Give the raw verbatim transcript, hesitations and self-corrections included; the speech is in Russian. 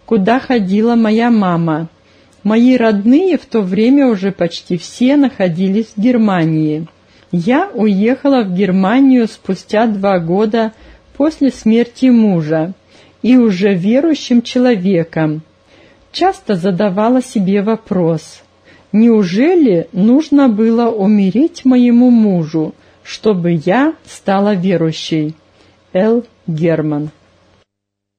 куда ходила моя мама. Мои родные в то время уже почти все находились в Германии. Я уехала в Германию спустя два года после смерти мужа и уже верующим человеком. Часто задавала себе вопрос: неужели нужно было умереть моему мужу, чтобы я стала верующей? Л. Герман.